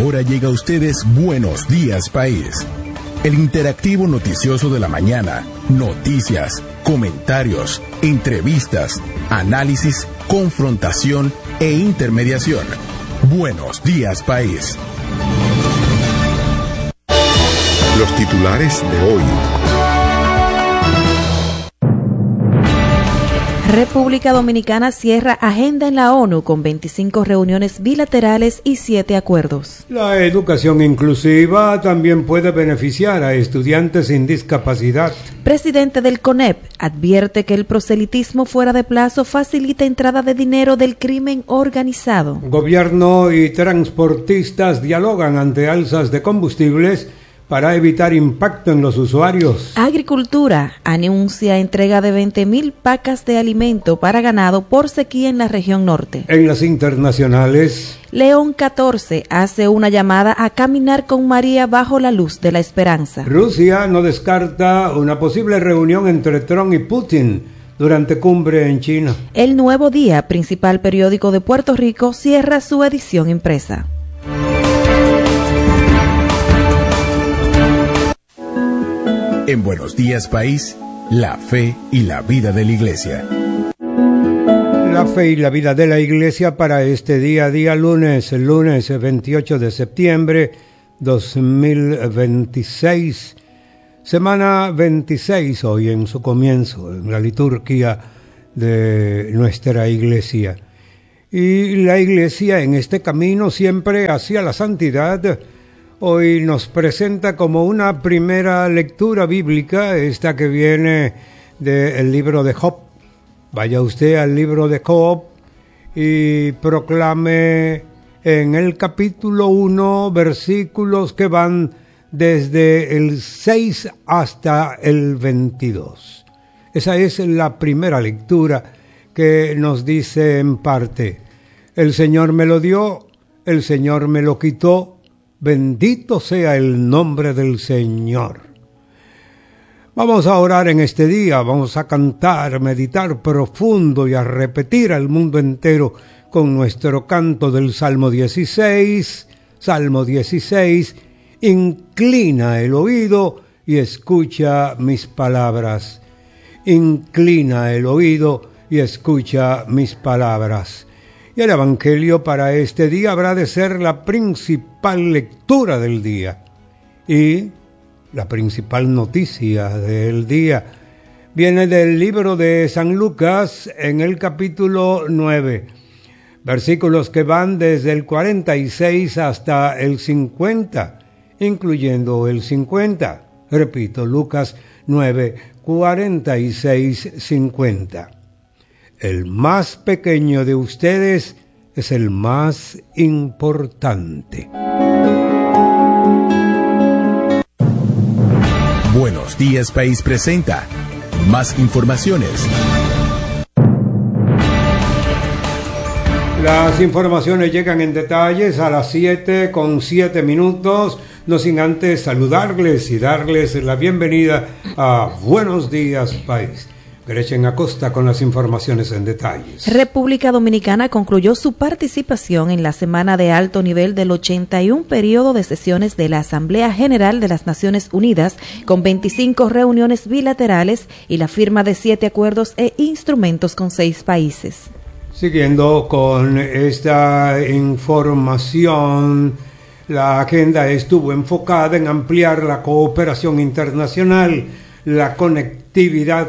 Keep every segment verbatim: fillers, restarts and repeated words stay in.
Ahora llega a ustedes Buenos Días País, el interactivo noticioso de la mañana. Noticias, comentarios, entrevistas, análisis, confrontación e intermediación. Buenos Días País. Los titulares de hoy. República Dominicana cierra agenda en la ONU con veinticinco reuniones bilaterales y siete acuerdos. La educación inclusiva también puede beneficiar a estudiantes sin discapacidad. Presidente del CONEP advierte que el proselitismo fuera de plazo facilita entrada de dinero del crimen organizado. Gobierno y transportistas dialogan ante alzas de combustibles para evitar impacto en los usuarios. Agricultura anuncia entrega de veinte mil pacas de alimento para ganado por sequía en la región norte. En las internacionales, León catorce hace una llamada a caminar con María bajo la luz de la esperanza. Rusia no descarta una posible reunión entre Trump y Putin durante cumbre en China. El Nuevo Día, principal periódico de Puerto Rico, cierra su edición impresa. En Buenos Días País, la fe y la vida de la Iglesia. La fe y la vida de la Iglesia para este día, día lunes, el lunes veintiocho de septiembre dos mil veintiséis, semana veintiséis hoy en su comienzo, en la liturgia de nuestra Iglesia. Y la Iglesia en este camino siempre hacia la santidad, hoy nos presenta como una primera lectura bíblica, esta que viene del libro de Job. Vaya usted al libro de Job y proclame en el capítulo uno versículos que van desde el seis hasta el veintidós. Esa es la primera lectura que nos dice en parte: el Señor me lo dio, el Señor me lo quitó, bendito sea el nombre del Señor. Vamos a orar en este día, vamos a cantar, meditar profundo y a repetir al mundo entero con nuestro canto del Salmo dieciséis. Salmo dieciséis, inclina el oído y escucha mis palabras. Inclina el oído y escucha mis palabras. Y el Evangelio para este día habrá de ser la principal lectura del día y la principal noticia del día. Viene del libro de San Lucas en el capítulo nueve, versículos que van desde el cuarenta y seis hasta el cincuenta, incluyendo el cincuenta. Repito, Lucas nueve, cuarenta y seis, cincuenta. El más pequeño de ustedes es el más importante. Buenos Días País presenta más informaciones. Las informaciones llegan en detalles a las siete con siete minutos, no sin antes saludarles y darles la bienvenida a Buenos Días País. Gretchen Acosta con las informaciones en detalles. República Dominicana concluyó su participación en la semana de alto nivel del ochenta y uno periodo de sesiones de la Asamblea General de las Naciones Unidas, con veinticinco reuniones bilaterales y la firma de siete acuerdos e instrumentos con seis países. Siguiendo con esta información, la agenda estuvo enfocada en ampliar la cooperación internacional, la conectividad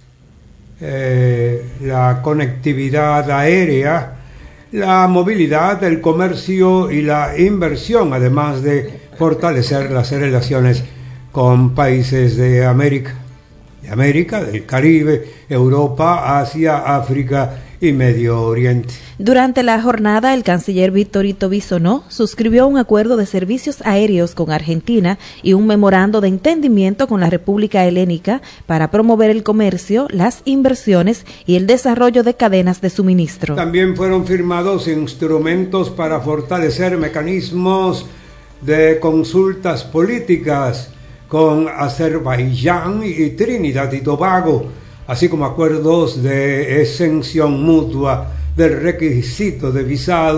Eh, la conectividad aérea, la movilidad, el comercio y la inversión, además de fortalecer las relaciones con países de América, de América, del Caribe, Europa, Asia, África y Medio Oriente. Durante la jornada, el canciller Victorito Bisonó suscribió un acuerdo de servicios aéreos con Argentina y un memorando de entendimiento con la República Helénica para promover el comercio, las inversiones y el desarrollo de cadenas de suministro. También fueron firmados instrumentos para fortalecer mecanismos de consultas políticas con Azerbaiyán y Trinidad y Tobago, así como acuerdos de exención mutua del requisito de visado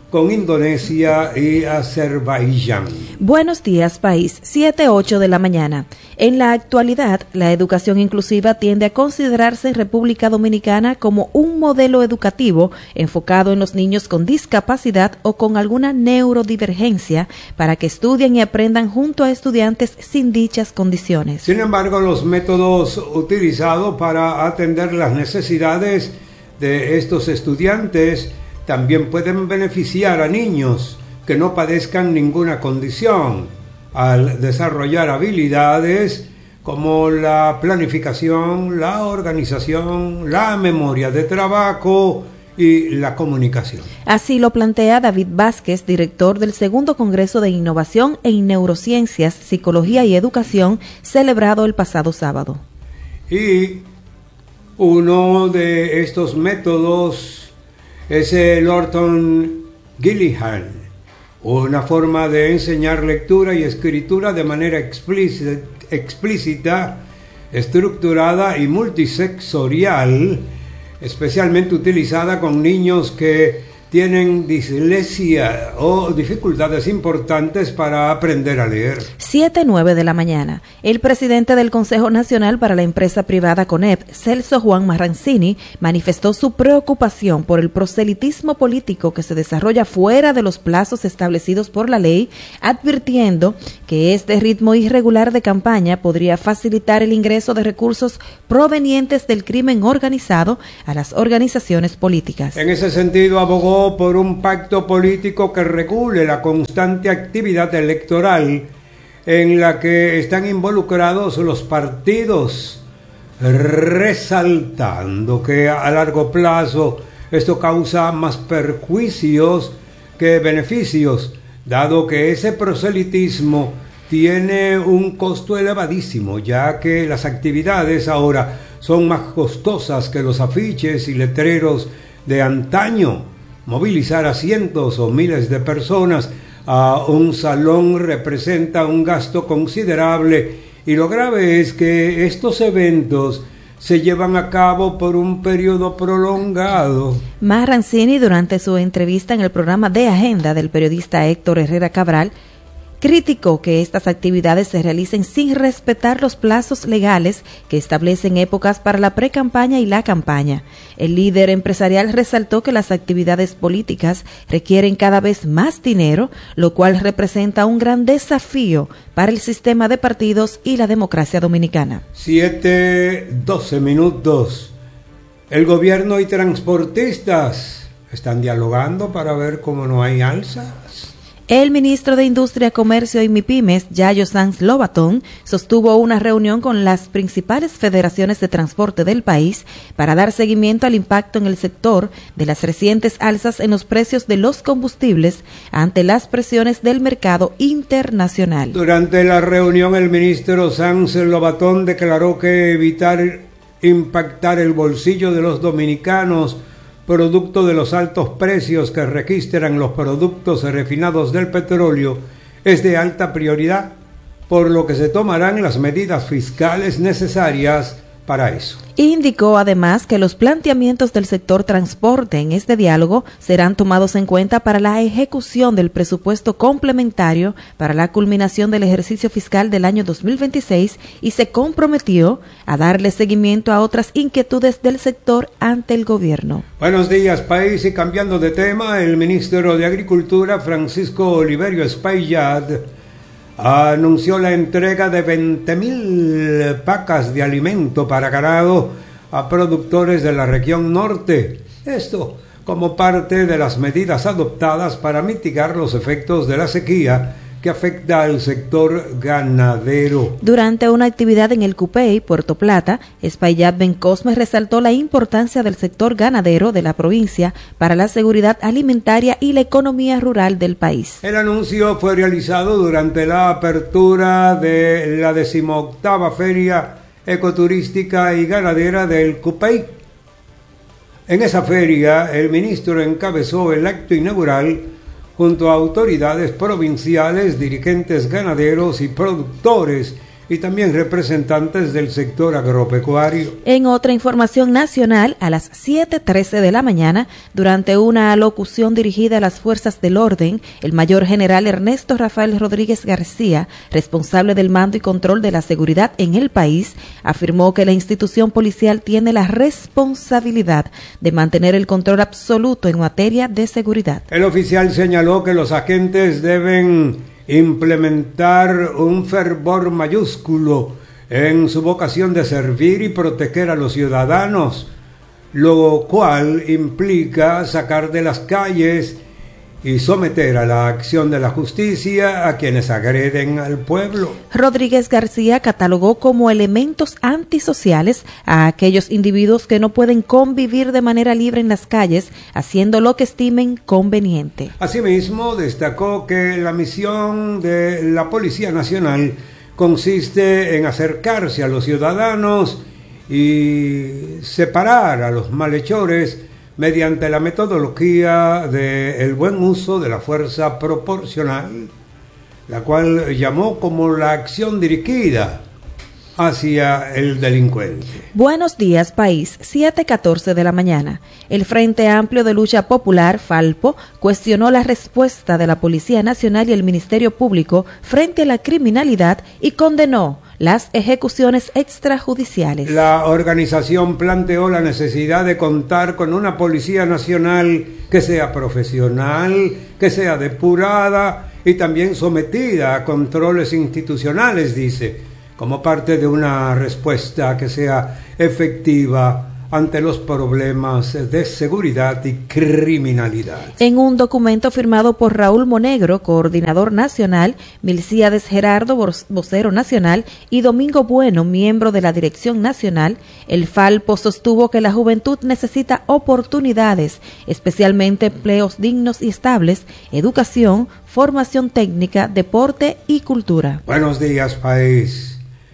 con Indonesia y Azerbaiyán. Buenos días, país. siete ocho de la mañana. En la actualidad, la educación inclusiva tiende a considerarse en República Dominicana como un modelo educativo enfocado en los niños con discapacidad o con alguna neurodivergencia para que estudien y aprendan junto a estudiantes sin dichas condiciones. Sin embargo, los métodos utilizados para atender las necesidades de estos estudiantes también pueden beneficiar a niños que no padezcan ninguna condición al desarrollar habilidades como la planificación, la organización, la memoria de trabajo y la comunicación. Así lo plantea David Vázquez, director del Segundo Congreso de Innovación en Neurociencias, Psicología y Educación, celebrado el pasado sábado. Y uno de estos métodos es el Orton Gillihan, una forma de enseñar lectura y escritura de manera explícita, explícita, estructurada y multisensorial, especialmente utilizada con niños que tienen dislexia o dificultades importantes para aprender a leer. siete nueve de la mañana. El presidente del Consejo Nacional para la Empresa Privada CONEP, Celso Juan Marrancini, manifestó su preocupación por el proselitismo político que se desarrolla fuera de los plazos establecidos por la ley, advirtiendo que este ritmo irregular de campaña podría facilitar el ingreso de recursos provenientes del crimen organizado a las organizaciones políticas. En ese sentido, abogó por un pacto político que regule la constante actividad electoral en la que están involucrados los partidos, resaltando que a largo plazo esto causa más perjuicios que beneficios, dado que ese proselitismo tiene un costo elevadísimo, ya que las actividades ahora son más costosas que los afiches y letreros de antaño. Movilizar a cientos o miles de personas a un salón representa un gasto considerable y lo grave es que estos eventos se llevan a cabo por un periodo prolongado. Marrancini, durante su entrevista en el programa de Agenda del periodista Héctor Herrera Cabral, criticó que estas actividades se realicen sin respetar los plazos legales que establecen épocas para la precampaña y la campaña. El líder empresarial resaltó que las actividades políticas requieren cada vez más dinero, lo cual representa un gran desafío para el sistema de partidos y la democracia dominicana. siete doce minutos. El gobierno y transportistas están dialogando para ver cómo no hay alzas. El ministro de Industria, Comercio y MIPIMES, Yayo Sanz Lobatón, sostuvo una reunión con las principales federaciones de transporte del país para dar seguimiento al impacto en el sector de las recientes alzas en los precios de los combustibles ante las presiones del mercado internacional. Durante la reunión, el ministro Sanz Lobatón declaró que evitar impactar el bolsillo de los dominicanos producto de los altos precios que registran los productos refinados del petróleo, es de alta prioridad, por lo que se tomarán las medidas fiscales necesarias para eso. Indicó además que los planteamientos del sector transporte en este diálogo serán tomados en cuenta para la ejecución del presupuesto complementario para la culminación del ejercicio fiscal del año dos mil veintiséis y se comprometió a darle seguimiento a otras inquietudes del sector ante el gobierno. Buenos días, país, y cambiando de tema, el ministro de Agricultura, Francisco Oliverio Espaillat, anunció la entrega de veinte mil pacas de alimento para ganado a productores de la región norte. Esto como parte de las medidas adoptadas para mitigar los efectos de la sequía que afecta al sector ganadero. Durante una actividad en el Cupey, Puerto Plata, Espaillat Bencosme resaltó la importancia del sector ganadero de la provincia para la seguridad alimentaria y la economía rural del país. El anuncio fue realizado durante la apertura de la decimoctava Feria Ecoturística y Ganadera del Cupey. En esa feria, el ministro encabezó el acto inaugural junto a autoridades provinciales, dirigentes ganaderos y productores, y también representantes del sector agropecuario. En otra información nacional, a las siete trece de la mañana, durante una alocución dirigida a las fuerzas del orden, el mayor general Ernesto Rafael Rodríguez García, responsable del mando y control de la seguridad en el país, afirmó que la institución policial tiene la responsabilidad de mantener el control absoluto en materia de seguridad. El oficial señaló que los agentes deben implementar un fervor mayúsculo en su vocación de servir y proteger a los ciudadanos, lo cual implica sacar de las calles y someter a la acción de la justicia a quienes agreden al pueblo. Rodríguez García catalogó como elementos antisociales a aquellos individuos que no pueden convivir de manera libre en las calles, haciendo lo que estimen conveniente. Asimismo, destacó que la misión de la Policía Nacional consiste en acercarse a los ciudadanos y separar a los malhechores mediante la metodología del buen uso de la fuerza proporcional, la cual llamó como la acción dirigida hacia el delincuente. Buenos días, país. siete catorce de la mañana. El Frente Amplio de Lucha Popular, Falpo, cuestionó la respuesta de la Policía Nacional y el Ministerio Público frente a la criminalidad y condenó las ejecuciones extrajudiciales. La organización planteó la necesidad de contar con una Policía Nacional que sea profesional, que sea depurada y también sometida a controles institucionales, dice, como parte de una respuesta que sea efectiva ante los problemas de seguridad y criminalidad. En un documento firmado por Raúl Monegro, coordinador nacional, Milcíades Gerardo, vocero nacional, y Domingo Bueno, miembro de la dirección nacional, el Falpo sostuvo que la juventud necesita oportunidades, especialmente empleos dignos y estables, educación, formación técnica, deporte y cultura. Buenos días, país.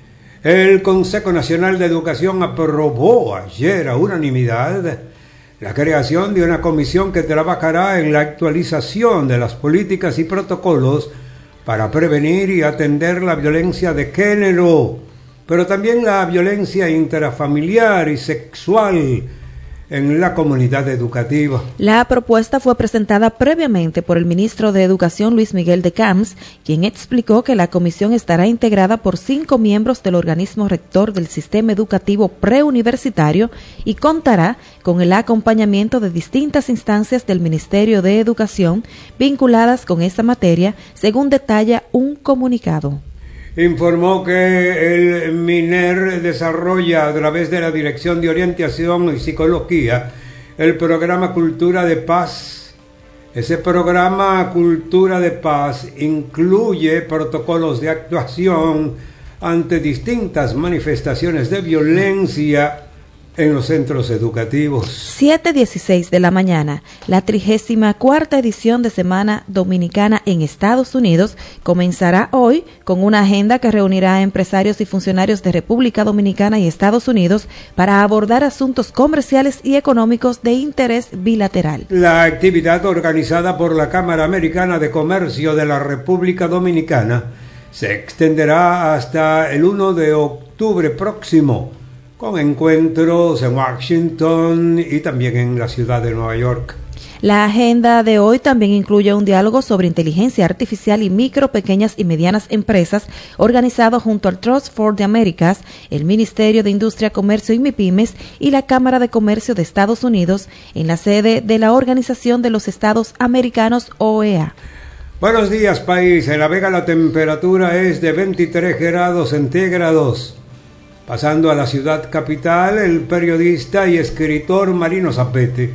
El Consejo Nacional de Educación aprobó ayer a unanimidad la creación de una comisión que trabajará en la actualización de las políticas y protocolos para prevenir y atender la violencia de género, pero también la violencia intrafamiliar y sexual en la comunidad educativa. La propuesta fue presentada previamente por el ministro de Educación, Luis Miguel de Camps, quien explicó que la comisión estará integrada por cinco miembros del organismo rector del sistema educativo preuniversitario y contará con el acompañamiento de distintas instancias del Ministerio de Educación vinculadas con esta materia, según detalla un comunicado. Informó que el MINER desarrolla a través de la Dirección de Orientación y Psicología el programa Cultura de Paz. Ese programa Cultura de Paz incluye protocolos de actuación ante distintas manifestaciones de violencia en los centros educativos. siete dieciséis de la mañana. La trigésima cuarta edición de Semana Dominicana en Estados Unidos comenzará hoy con una agenda que reunirá a empresarios y funcionarios de República Dominicana y Estados Unidos para abordar asuntos comerciales y económicos de interés bilateral. La actividad organizada por la Cámara Americana de Comercio de la República Dominicana se extenderá hasta el primero de octubre próximo, con encuentros en Washington y también en la ciudad de Nueva York. La agenda de hoy también incluye un diálogo sobre inteligencia artificial y micro, pequeñas y medianas empresas, organizado junto al Trust for the Americas, el Ministerio de Industria, Comercio y MIPYMES y la Cámara de Comercio de Estados Unidos, en la sede de la Organización de los Estados Americanos, O E A. Buenos días, país. En La Vega la temperatura es de veintitrés grados centígrados. Pasando a la ciudad capital, el periodista y escritor Marino Zapete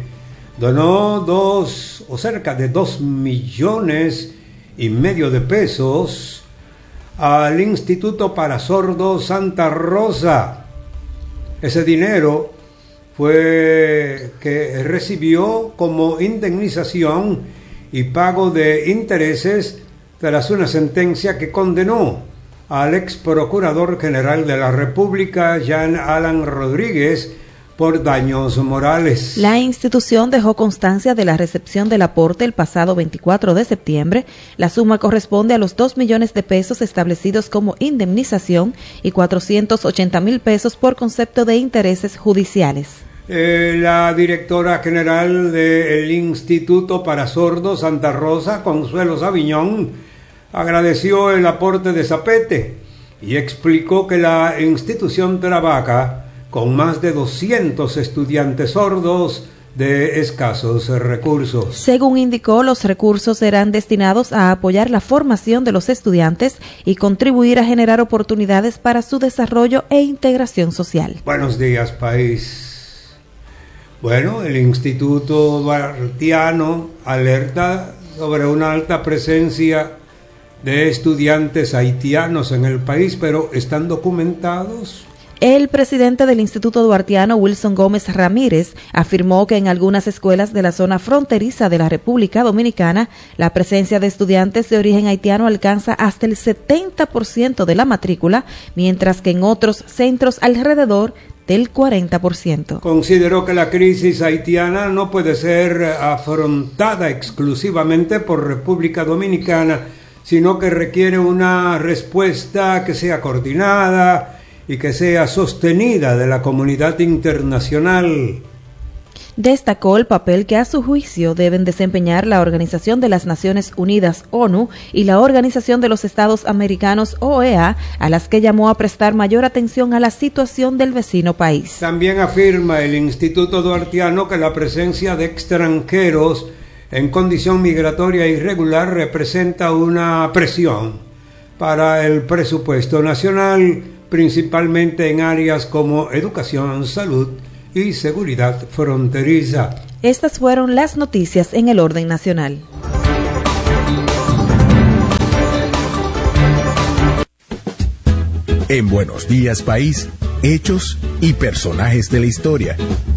donó dos o cerca de dos millones y medio de pesos al Instituto para Sordos Santa Rosa. Ese dinero fue que recibió como indemnización y pago de intereses tras una sentencia que condenó al ex procurador general de la República, Jean Alan Rodríguez, por daños morales. La institución dejó constancia de la recepción del aporte el pasado veinticuatro de septiembre. La suma corresponde a los dos millones de pesos establecidos como indemnización y cuatrocientos ochenta mil pesos por concepto de intereses judiciales. Eh, la directora general del Instituto para Sordos Santa Rosa, Consuelo Sabiñón, agradeció el aporte de Zapete y explicó que la institución trabaja con más de doscientos estudiantes sordos de escasos recursos. Según indicó, los recursos serán destinados a apoyar la formación de los estudiantes y contribuir a generar oportunidades para su desarrollo e integración social. Buenos días, país. Bueno, el Instituto Duartiano alerta sobre una alta presencia de estudiantes haitianos en el país, pero ¿están documentados? El presidente del Instituto Duartiano, Wilson Gómez Ramírez, afirmó que en algunas escuelas de la zona fronteriza de la República Dominicana, la presencia de estudiantes de origen haitiano alcanza hasta el setenta por ciento de la matrícula, mientras que en otros centros alrededor del cuarenta por ciento. Consideró que la crisis haitiana no puede ser afrontada exclusivamente por República Dominicana, sino que requiere una respuesta que sea coordinada y que sea sostenida de la comunidad internacional. Destacó el papel que a su juicio deben desempeñar la Organización de las Naciones Unidas, ONU, y la Organización de los Estados Americanos, O E A, a las que llamó a prestar mayor atención a la situación del vecino país. También afirma el Instituto Duartiano que la presencia de extranjeros en condición migratoria irregular representa una presión para el presupuesto nacional, principalmente en áreas como educación, salud y seguridad fronteriza. Estas fueron las noticias en el orden nacional. En Buenos Días País, hechos y personajes de la historia.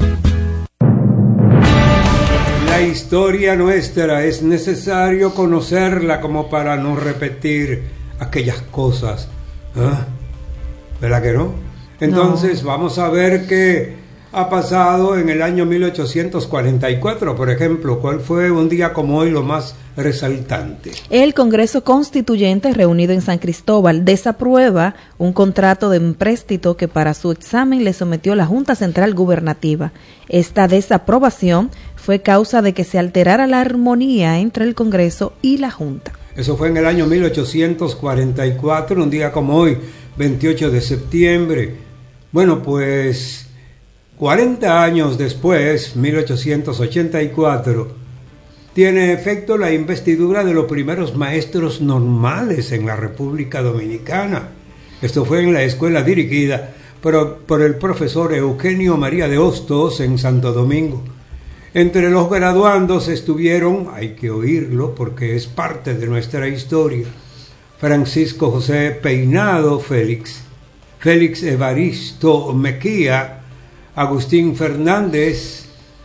La historia nuestra es necesario conocerla como para no repetir aquellas cosas. ¿Ah? ¿Verdad que no? Entonces no. Vamos a ver qué ha pasado en el año mil ochocientos cuarenta y cuatro, por ejemplo. ¿Cuál fue un día como hoy lo más resaltante? El Congreso Constituyente, reunido en San Cristóbal, desaprueba un contrato de empréstito que para su examen le sometió la Junta Central Gubernativa. Esta desaprobación fue causa de que se alterara la armonía entre el Congreso y la Junta. Eso fue en el año mil ochocientos cuarenta y cuatro, un día como hoy, veintiocho de septiembre. Bueno, pues cuarenta años después, mil ochocientos ochenta y cuatro, tiene efecto la investidura de los primeros maestros normales en la República Dominicana. Esto fue en la escuela dirigida por, por el profesor Eugenio María de Hostos en Santo Domingo. Entre los graduandos estuvieron, hay que oírlo porque es parte de nuestra historia, Francisco José Peinado Félix, Félix Evaristo Mequía, Agustín Fernández,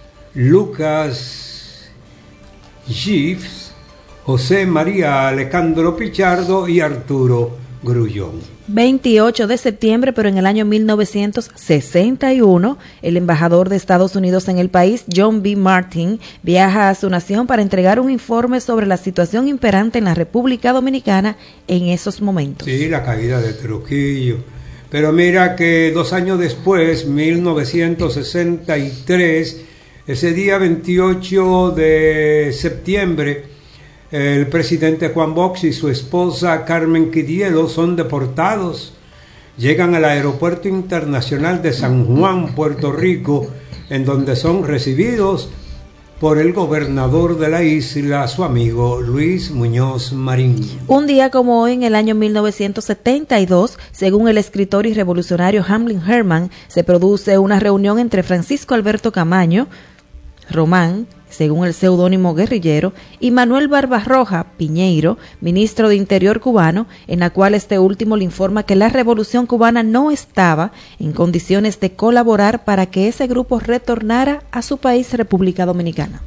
Lucas Gibbs, José María Alejandro Pichardo y Arturo Grullón. veintiocho de septiembre, pero en el año mil novecientos sesenta y uno, el embajador de Estados Unidos en el país, John B. Martin, viaja a su nación para entregar un informe sobre la situación imperante en la República Dominicana en esos momentos. Sí, la caída de Trujillo. Pero mira que dos años después, mil novecientos sesenta y tres, ese día veintiocho de septiembre, el presidente Juan Bosch y su esposa Carmen Quidielo son deportados. Llegan al Aeropuerto Internacional de San Juan, Puerto Rico, en donde son recibidos por el gobernador de la isla, su amigo Luis Muñoz Marín. Un día como hoy, en el año mil novecientos setenta y dos, según el escritor y revolucionario Hamlin Herman, se produce una reunión entre Francisco Alberto Camaño Román, según el seudónimo guerrillero, y Manuel Barbarroja Piñeiro, ministro de Interior cubano, en la cual este último le informa que la revolución cubana no estaba en condiciones de colaborar para que ese grupo retornara a su país, República Dominicana.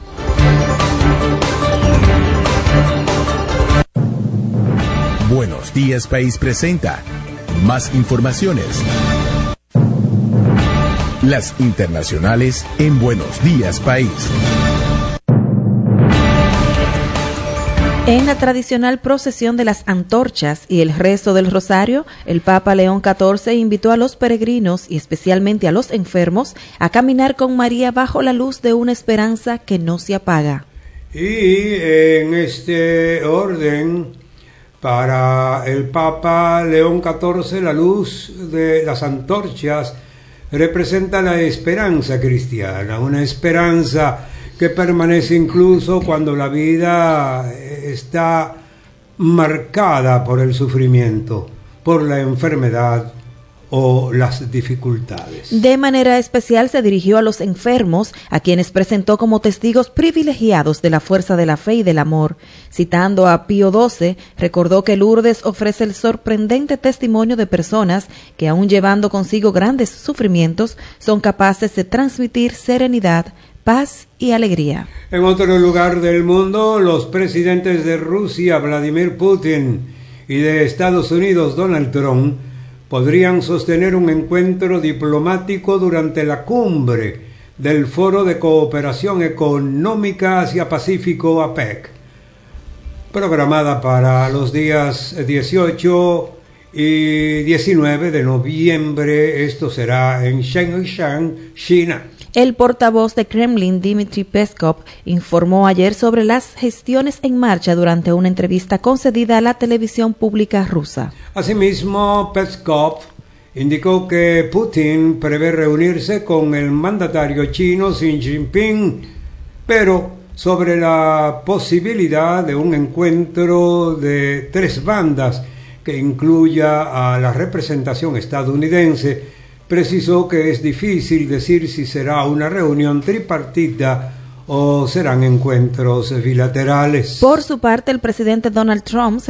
Buenos Días País presenta más informaciones. Las internacionales en Buenos Días País. En la tradicional procesión de las antorchas y el resto del rosario, el Papa León catorce invitó a los peregrinos y especialmente a los enfermos a caminar con María bajo la luz de una esperanza que no se apaga. Y en este orden, para el Papa León catorce, la luz de las antorchas representa la esperanza cristiana, una esperanza que permanece incluso cuando la vida está marcada por el sufrimiento, por la enfermedad o las dificultades. De manera especial se dirigió a los enfermos, a quienes presentó como testigos privilegiados de la fuerza de la fe y del amor. Citando a Pío doce, recordó que Lourdes ofrece el sorprendente testimonio de personas que, aun llevando consigo grandes sufrimientos, son capaces de transmitir serenidad, paz y alegría. En otro lugar del mundo, los presidentes de Rusia, Vladimir Putin, y de Estados Unidos, Donald Trump, podrían sostener un encuentro diplomático durante la cumbre del Foro de Cooperación Económica Asia-Pacífico, APEC, programada para los días dieciocho y diecinueve de noviembre. Esto será en Shenzhen, China. El portavoz de Kremlin, Dmitry Peskov, informó ayer sobre las gestiones en marcha durante una entrevista concedida a la televisión pública rusa. Asimismo, Peskov indicó que Putin prevé reunirse con el mandatario chino Xi Jinping, pero sobre la posibilidad de un encuentro de tres bandas que incluya a la representación estadounidense. Precisó que es difícil decir si será una reunión tripartita o serán encuentros bilaterales. Por su parte, el presidente Donald Trump